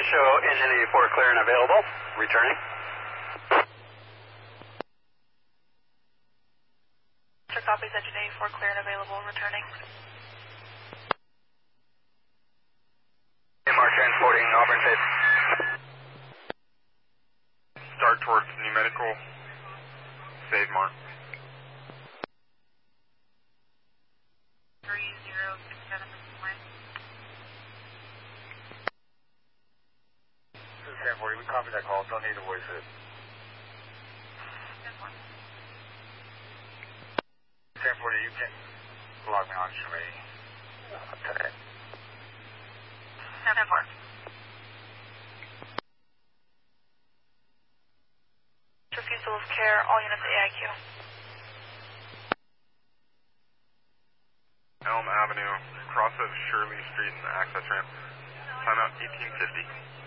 show engine 84 clear and available. Returning. Sir, copies engine 84 clear and available. Returning. AMR transporting Auburn State. Start towards New Medical. Save Mark. 3067 1040, we copy that call. Don't need to voice it. 1040, you can log me on to me today. 7-4. Refusal of care, all units AIQ. Elm Avenue, cross of Shirley Street and the access ramp. Timeout 1850.